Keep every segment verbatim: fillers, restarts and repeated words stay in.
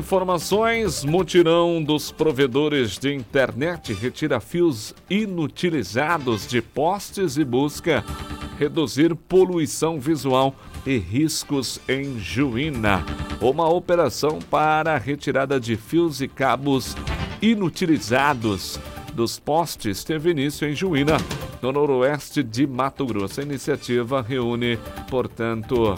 informações: mutirão dos provedores de internet retira fios inutilizados de postes e busca reduzir poluição visual e riscos em Juína. Uma operação para a retirada de fios e cabos inutilizados dos postes teve início em Juína, no noroeste de Mato Grosso. A iniciativa reúne, portanto,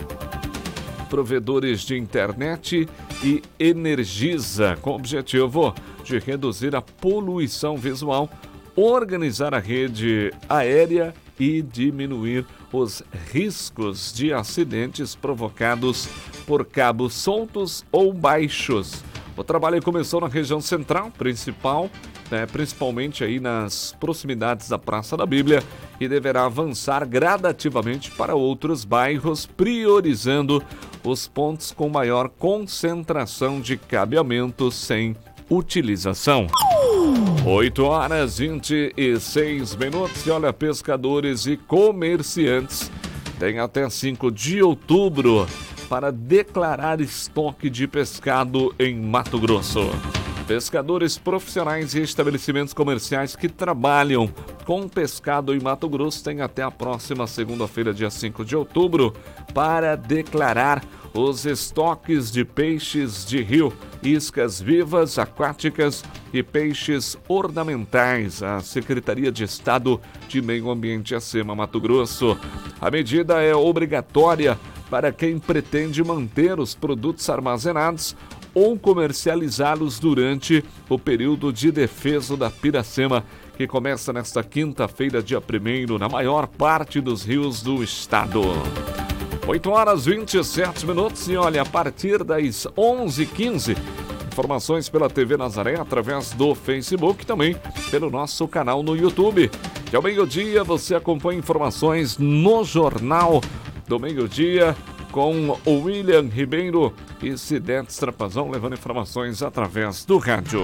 provedores de internet e Energisa, com o objetivo de reduzir a poluição visual, organizar a rede aérea e diminuir os riscos de acidentes provocados por cabos soltos ou baixos. O trabalho começou na região central, principal, né, principalmente aí nas proximidades da Praça da Bíblia, e deverá avançar gradativamente para outros bairros, priorizando os pontos com maior concentração de cabeamento sem utilização. oito horas e vinte e seis minutos. E olha, pescadores e comerciantes têm até cinco de outubro para declarar estoque de pescado em Mato Grosso. Pescadores profissionais e estabelecimentos comerciais que trabalham com pescado em Mato Grosso têm até a próxima segunda-feira, dia cinco de outubro, para declarar os estoques de peixes de rio, iscas vivas, aquáticas e peixes ornamentais. A Secretaria de Estado de Meio Ambiente, a SEMA Mato Grosso. A medida é obrigatória para quem pretende manter os produtos armazenados ou comercializá-los durante o período de defeso da Piracema, que começa nesta quinta-feira, dia primeiro, na maior parte dos rios do estado. oito horas e vinte e sete minutos. E olha, a partir das onze e quinze, informações pela T V Nazaré, através do Facebook, também pelo nosso canal no YouTube. E ao meio-dia você acompanha informações no Jornal do Meio-Dia com o William Ribeiro e Cidete Trapazão, levando informações através do rádio.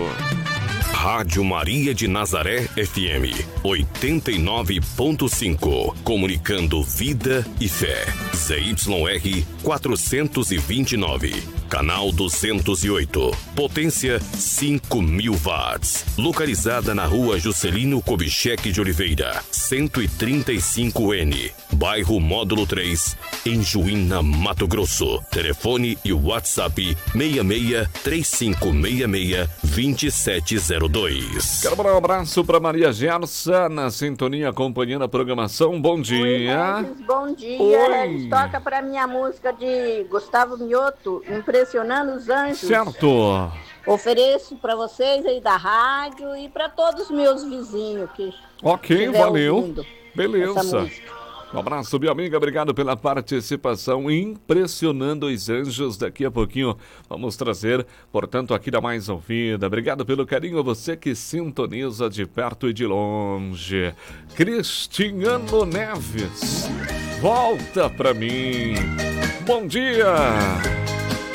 Rádio Maria de Nazaré F M oitenta e nove ponto cinco, comunicando vida e fé. Z Y R quatrocentos e vinte e nove, canal duzentos e oito, potência cinco mil watts, localizada na rua Juscelino Kubitschek de Oliveira, cento e trinta e cinco N, bairro Módulo três, em Juína, Mato Grosso. Telefone e WhatsApp seis seis três cinco seis seis dois sete zero dois. Quero mandar um abraço para Maria Gersa, na sintonia, acompanhando a programação. Bom dia. Oi, bom dia. Oi. Toca para minha música de Gustavo Mioto, Impressionando os Anjos. Certo. Ofereço para vocês aí da rádio e para todos os meus vizinhos que Ok, valeu. ouvindo Beleza. essa música. Um abraço, minha amiga, obrigado pela participação. Impressionando os Anjos. Daqui a pouquinho vamos trazer, portanto, aqui da Mais Ouvida. Obrigado pelo carinho, você que sintoniza de perto e de longe. Cristiano Neves, volta pra mim. Bom dia.